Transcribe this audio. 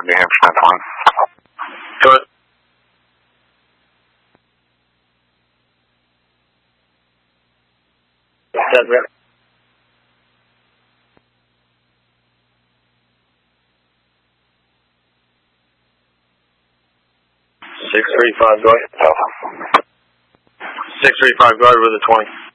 New Hampshire 10-1. Go ahead. Set rep. 635, go ahead. 635, go ahead with the 20.